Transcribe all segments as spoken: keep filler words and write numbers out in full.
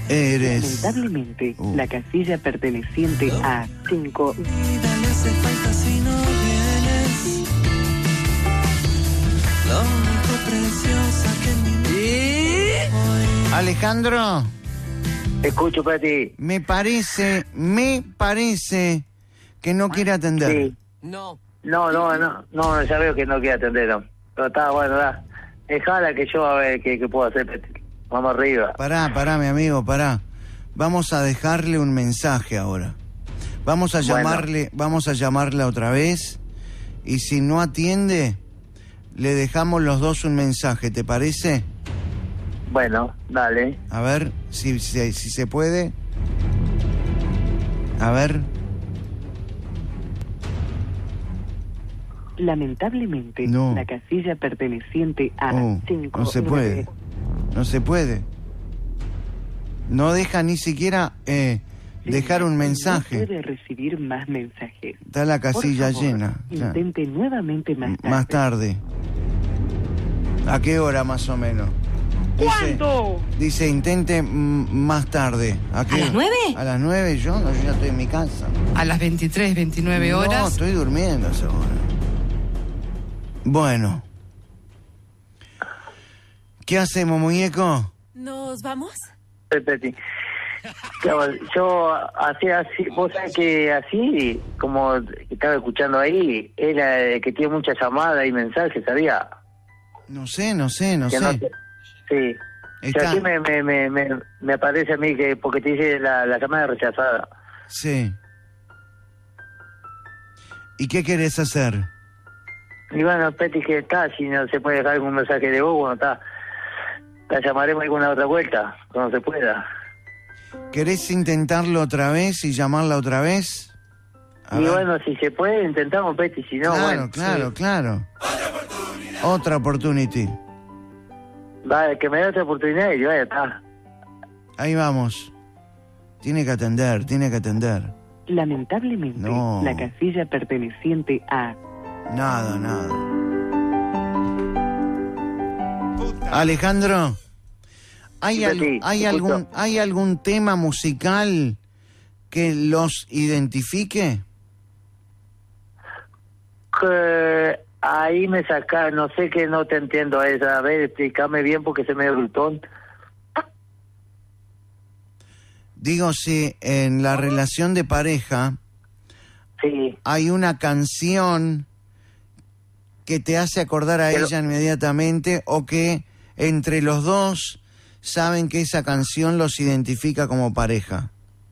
Eres... Lamentablemente, uh. la casilla perteneciente a cinco... Dale, hace falta si no vienes. Lo único preciosa que en mi ¿Y? Alejandro, Escucho, Pati. me parece, me parece que no quiere atender. Sí. No. No, no, no, no, ya veo que no quiere atender, no. Pero está, bueno, da. Dejala que yo a ver qué, qué puedo hacer, Pati. Vamos arriba. Pará, pará, mi amigo, pará. Vamos a dejarle un mensaje ahora. Vamos a Bueno. llamarle, vamos a llamarla otra vez. Y si no atiende, le dejamos los dos un mensaje, ¿te parece? Bueno, dale. A ver, si, si, si se puede. A ver. Lamentablemente, No. la casilla perteneciente a Oh, cinco... no se puede. No se puede. No deja ni siquiera eh, dejar un mensaje. No puede recibir más mensajes. Está la casilla Por favor, llena. Ya. Intente nuevamente más tarde. Más tarde. ¿A qué hora más o menos? Dice, ¿Cuándo? dice, intente mm, más tarde. ¿A, qué? las nueve? ¿A las nueve? Yo no, yo ya estoy en mi casa. A las veintitrés, veintinueve No, horas. estoy durmiendo seguro. Bueno. ¿Qué hacemos, muñeco? ¿Nos vamos? Sí, Pati. Yo, yo así, así, vos sabés que así, como estaba escuchando ahí, era el que tiene muchas llamadas y mensajes, ¿sabía? No sé, no sé, no Que sé. no te- sí. Está- Que aquí me, me, me, me, me aparece a mí que porque te dice la, la llamada rechazada. Sí. ¿Y qué querés hacer? Y bueno, Peti, que está, si no se puede dejar algún mensaje de vos, bueno, está. La llamaremos alguna otra vuelta, cuando se pueda. ¿Querés intentarlo otra vez y llamarla otra vez? A y ver. bueno, si se puede, intentamos, Peti, si no, claro, bueno. claro, claro. Otra opportunity. Vale, que me dé otra oportunidad y vaya, está. Ahí vamos. Tiene que atender, tiene que atender. Lamentablemente, No. la casilla perteneciente a... Nada, nada. Alejandro, ¿hay, Sí, al- sí, ¿hay, te algún, escucho. ¿hay algún tema musical que los identifique? Que ahí me saca, no sé que no te entiendo esa. A ver, explícame bien porque se me dio glutón. Digo, si en la relación de pareja Sí. hay una canción que te hace acordar a Pero- ella inmediatamente o que entre los dos saben que esa canción los identifica como pareja.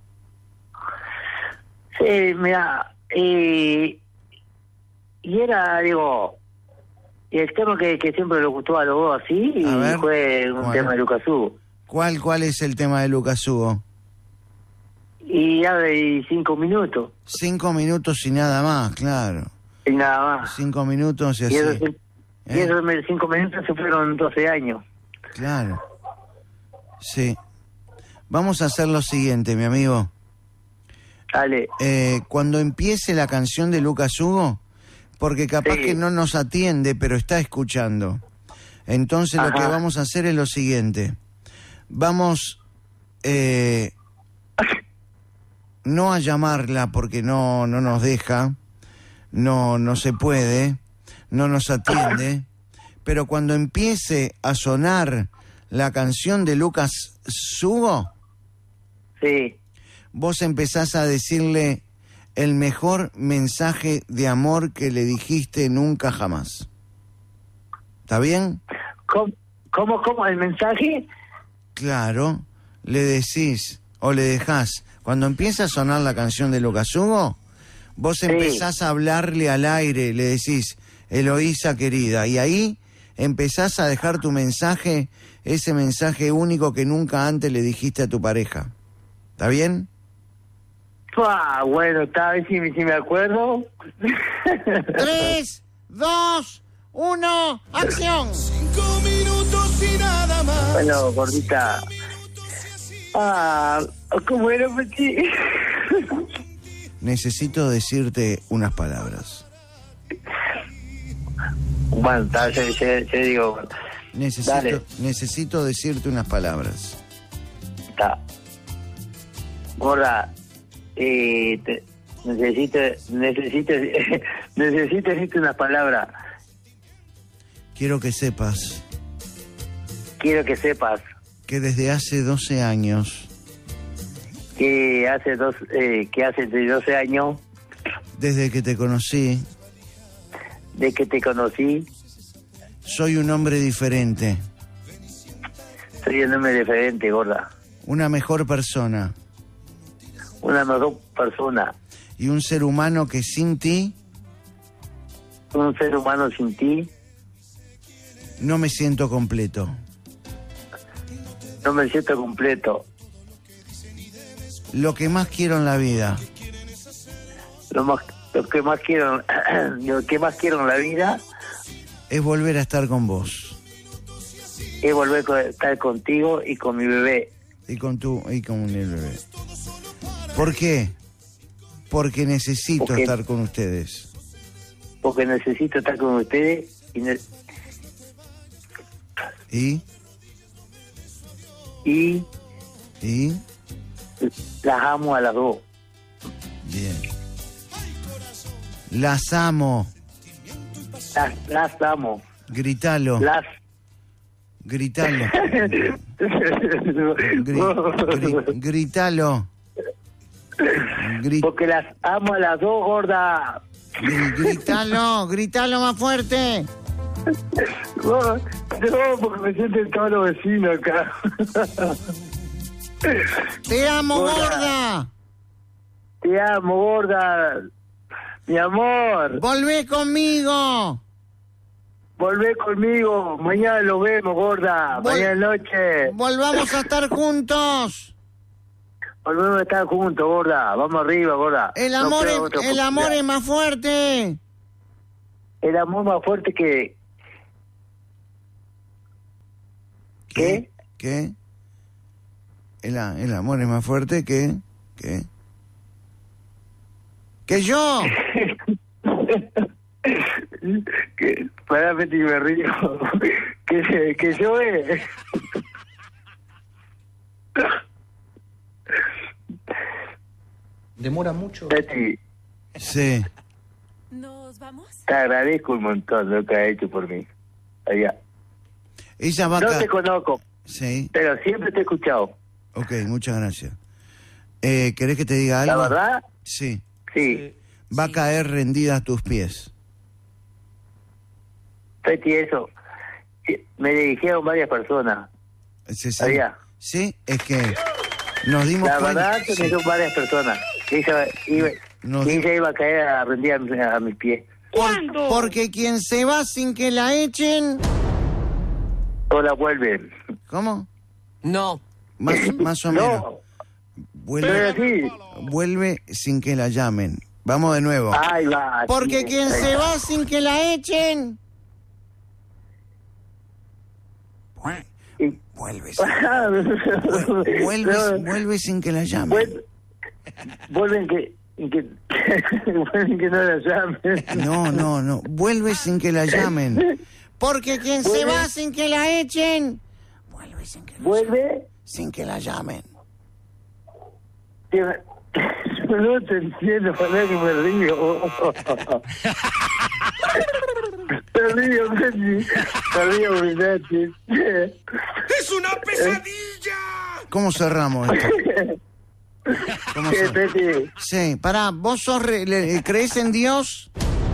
Sí, mira, y, y era, digo, y el tema que, que siempre le gustó a los dos así, y A ver, fue un ¿cuál? tema de Lucas Hugo. ¿Cuál, cuál es el tema de Lucas Hugo? Y ya de cinco minutos, Cinco minutos y nada más, claro. y nada más. Cinco minutos y Y así. esos, y ¿Eh? esos me- cinco minutos se fueron doce años. Claro. Sí. Vamos a hacer lo siguiente, mi amigo. Dale, Eh, cuando empiece la canción de Lucas Hugo, porque capaz Sí. que no nos atiende, pero está escuchando. Entonces lo Ajá. que vamos a hacer es lo siguiente. Vamos eh, no a llamarla porque no, no nos deja, no, no se puede, no nos atiende, pero cuando empiece a sonar la canción de Lucas Hugo, sí. vos empezás a decirle el mejor mensaje de amor que le dijiste nunca jamás. ¿Está bien? ¿Cómo, cómo, cómo el mensaje? Claro, le decís o le dejás. Cuando empieza a sonar la canción de Lucas Hugo, vos Sí. empezás a hablarle al aire, le decís, Eloísa querida, y ahí empezás a dejar tu mensaje, ese mensaje único que nunca antes le dijiste a tu pareja. ¿Está bien? Ah, bueno, está, a ver si, si me acuerdo. Tres, dos, uno, acción. Cinco minutos y nada más. Bueno, gordita. Ah, ¿cómo era, Peti? Necesito decirte unas palabras. Bueno, está, yo, yo- yo digo, Necesito, Dale. necesito decirte unas palabras. está. Gorda, eh, te, necesito, necesito, necesito decirte unas palabras. Quiero que sepas Quiero que sepas que desde hace doce años, que hace dos, eh, que hace de doce años, desde que te conocí, de que te conocí, soy un hombre diferente, soy un hombre diferente, gorda. una mejor persona Una mejor persona. y un ser humano que sin ti Un ser humano sin ti, no me siento completo. no me siento completo. Lo que más quiero en la vida Lo más, lo que más quiero, lo que más quiero en la vida es volver a estar con vos es volver a estar contigo y con mi bebé. y con tu y con el bebé. ¿Por qué? Porque necesito Porque- estar con ustedes. Porque necesito estar con ustedes y, ne- ¿Y? y ¿Y? las amo a las dos. Bien. Las amo. Las, las amo. Gritalo. Las. Gritalo. Gri- gri- gritalo. Gri- Porque las amo a las dos, gorda. gri- gritalo. Gritalo más fuerte. No, no, porque me sienten todos los vecinos acá. Te amo, Gorda. gorda. Te amo, gorda. Mi amor, Volvé conmigo. volvé conmigo. Mañana lo vemos, gorda. Vol- Mañana noche. Volvamos a estar juntos. Volvemos a estar juntos, gorda. Vamos arriba, gorda. El No amor, creo es, otra el amor oportunidad. es más fuerte. El amor más fuerte que... ¿Qué? ¿Qué? El, a- el amor es más fuerte que... ¿Qué? ¡Que yo! que, para que me río. que, que yo es... Demora mucho. Tati, Sí. ¿Nos vamos? te agradezco un montón lo que has hecho por mí. Allá. Ella va No acá. te conozco, Sí. pero siempre te he escuchado. Ok, muchas gracias. Eh, ¿Querés que te diga ¿La algo? verdad? Sí. Sí. Va a caer rendida a tus pies. Tati, eso. Sí, me dirigieron varias personas. Sí, sí. Allá. Sí, es que nos dimos La cuenta. verdad, se me Sí. son varias personas. Ella iba, Nos y di- ella iba a caer a rendir a, mis- a mis pies. Por- porque quien se va sin que la echen... O la vuelven. ¿Cómo? No. Más, más o menos. No, Vuelve, pero sí. vuelve sin que la llamen. Vamos de nuevo. Ahí va. Porque sí, quien ahí se va sin que la echen... Y- Vuelve sin, vuel- vuelve, No, vuelve sin que la llamen. vuel- vuelven que, que vuelven que no la llamen. No, no, no. Vuelve sin que la llamen. Porque quien se Vuelve. va sin que la echen... Vuelve sin que la, Vuelve. sin que la llamen. que- Yo no te entiendo, para que me río. Me río, Betty. Me río, Betty. ¡Es una pesadilla! ¿Cómo cerramos esto? ¿Cómo Sí, cer- Betty. Sí, pará, ¿vos sos re- le- crees en Dios?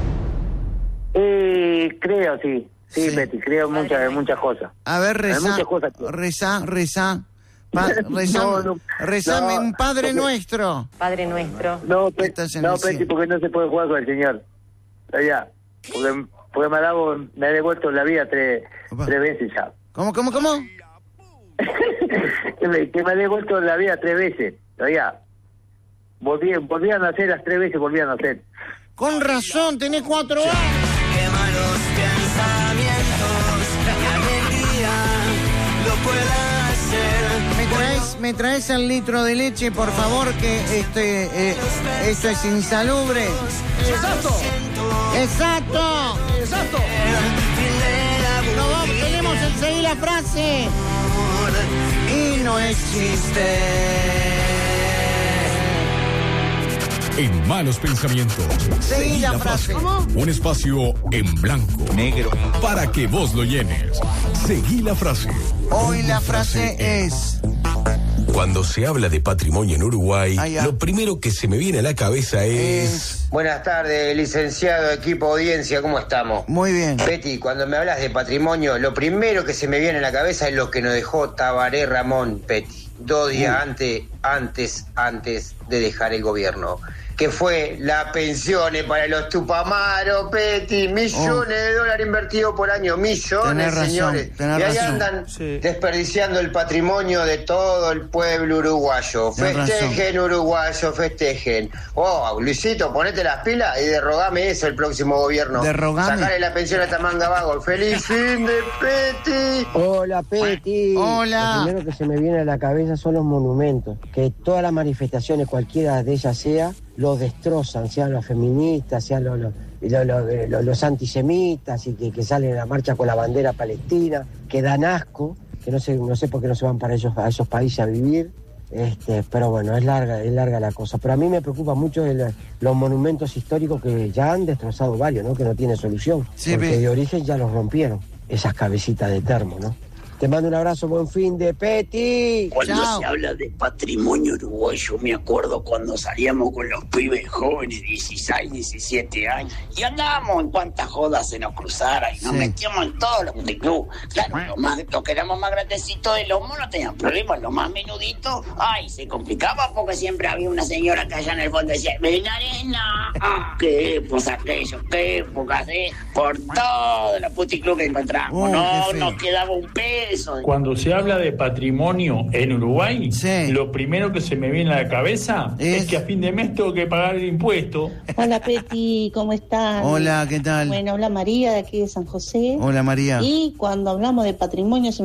Eh, creo, sí. Sí, Sí. Betty, creo muchas, en muchas cosas. A ver, Hay reza, muchas cosas que- reza, reza. Pa- reza, No, no, rezame no, un Padre porque- Nuestro. Padre nuestro. No, Pe- Estás en no el cielo. Betty, porque no se puede jugar con el Señor. Allá. Porque, porque me, ha dado, me ha devuelto la vida tres, Opa. tres veces ya. ¿Cómo, cómo, cómo? que, me, que me ha devuelto la vida tres veces. Allá. Volví, volví a nacer las tres veces, volví a nacer. Con razón, tenés cuatro años. ¡Qué malos pensamientos! ¡Qué alegría! ¡Lo pueda hacer! ¿Me traes, ¿Me traes el litro de leche, por favor? Que este, eh, esto es insalubre. ¡Exacto! ¡Exacto! ¡Exacto! No, vamos, tenemos el seguir la frase. Y no existe. en Malos Pensamientos. Seguí la frase. ¿Cómo? Un espacio en blanco. Negro. Para que vos lo llenes. Seguí la frase. Hoy la frase es... Cuando se habla de patrimonio en Uruguay, Ah, ya. lo primero que se me viene a la cabeza es... es... Buenas tardes, licenciado, equipo audiencia, ¿cómo estamos? Muy bien. Betty, cuando me hablas de patrimonio, lo primero que se me viene a la cabeza es lo que nos dejó Tabaré Ramón, Betty, dos días Uh. antes, antes, antes de dejar el gobierno, que fue las pensiones para los tupamaros, Betty, millones Oh. de dólares invertidos por año, millones, Tenés razón, señores. tenés y ahí razón. andan Sí. desperdiciando el patrimonio de todo el pueblo uruguayo. Tenés Festejen, razón. uruguayos, festejen. Oh, Luisito, ponete las pilas y derrogame eso el próximo gobierno. Derrogame. Sacale la pensión a esta manga vago. ¡Feliz fin de Peti! Hola, Peti. Hola. Lo primero que se me viene a la cabeza son los monumentos. Que todas las manifestaciones, cualquiera de ellas sea, los destrozan, sean los feministas, sean los, los, los, los- los- los antisemitas y que, que salen a la marcha con la bandera palestina, que dan asco, que no sé, no sé por qué no se van para ellos, a esos países a vivir. Este, pero bueno, es larga, es larga la cosa. Pero a mí me preocupa mucho el- los monumentos históricos que ya han destrozado varios, ¿no? Que no tienen solución. Sí, porque ve- de origen ya los rompieron, esas cabecitas de termo, ¿no? Te mando un abrazo, buen fin de Peti. Cuando Chao. se habla de patrimonio uruguayo, me acuerdo cuando salíamos con los pibes jóvenes, dieciséis, diecisiete años, y andábamos en cuantas jodas se nos cruzara y nos Sí. metíamos en todos los puticlubs. Claro, los, más, los que éramos más grandecitos de los monos tenían problemas, los más menuditos, ay, se complicaba porque siempre había una señora que allá en el fondo decía, ven arena, ah, qué épocas aquellos, qué épocas, eh, por todos los puticlubs que encontramos, Uh, no qué feo. nos quedaba un peso. Cuando se habla de patrimonio en Uruguay, Sí. lo primero que se me viene a la cabeza Es- es, que a fin de mes tengo que pagar el impuesto. Hola Peti, ¿cómo están? Hola, ¿qué tal? Bueno, habla María de aquí de San José. Hola, María. Y cuando hablamos de patrimonio se